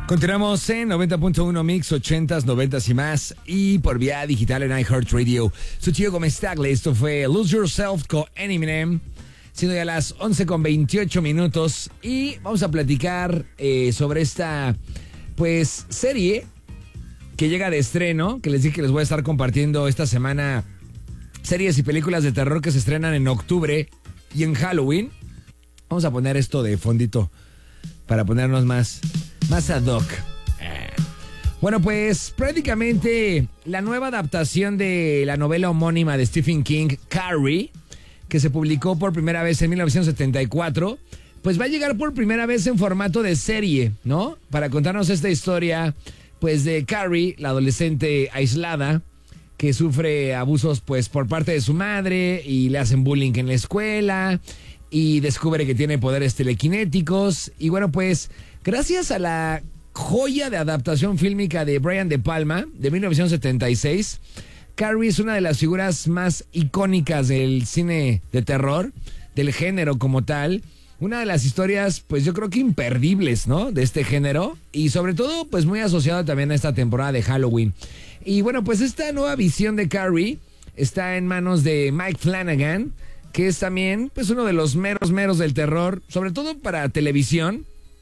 Continuamos en 90.1 Mix, 80s, 90s y más. Y por vía digital en iHeartRadio. Soy Chiyo Gómez Tagle. Esto fue Lose Yourself con Eminem. Siendo ya las 11:28 minutos. Y vamos a platicar sobre esta, pues, serie que llega de estreno. Que les dije que les voy a estar compartiendo esta semana series y películas de terror que se estrenan en octubre y en Halloween. Vamos a poner esto de fondito para ponernos más ad hoc. Bueno, pues prácticamente la nueva adaptación de la novela homónima de Stephen King, Carrie, que se publicó por primera vez en 1974, pues va a llegar por primera vez en formato de serie, ¿no? Para contarnos esta historia, pues, de Carrie, la adolescente aislada, que sufre abusos, pues, por parte de su madre y le hacen bullying en la escuela y descubre que tiene poderes telequinéticos. Y bueno, pues, gracias a la joya de adaptación fílmica de Brian De Palma, de 1976, Carrie es una de las figuras más icónicas del cine de terror, del género como tal. Una de las historias, pues yo creo que imperdibles, ¿no? De este género. Y sobre todo, pues muy asociado también a esta temporada de Halloween. Y bueno, pues esta nueva visión de Carrie está en manos de Mike Flanagan, que es también, pues, uno de los meros del terror, sobre todo para televisión.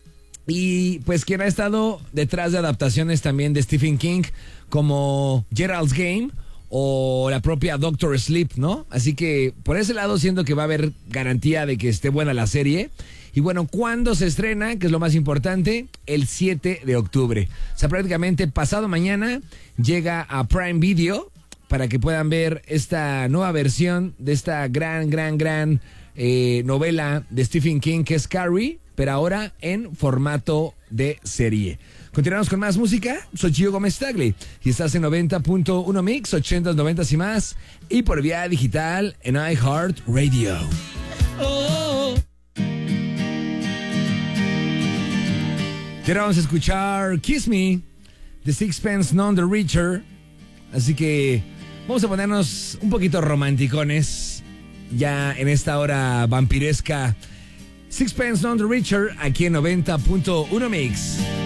Y pues quien ha estado detrás de adaptaciones también de Stephen King, como Gerald's Game o la propia Doctor Sleep, ¿no? Así que por ese lado siento que va a haber garantía de que esté buena la serie. Y bueno, ¿cuándo se estrena? Que es lo más importante, el 7 de octubre. O sea, prácticamente pasado mañana llega a Prime Video para que puedan ver esta nueva versión de esta gran novela de Stephen King, que es Carrie, pero ahora en formato de serie. Continuamos con más música. Soy Chiyo Gómez Tagle y estás en 90.1 Mix, 80s, 90s y más, y por vía digital en iHeartRadio. Y ahora vamos a escuchar Kiss Me de Sixpence None the Richer. Así que vamos a ponernos un poquito romanticones ya en esta hora vampiresca. Sixpence None the Richer aquí en 90.1 Mix.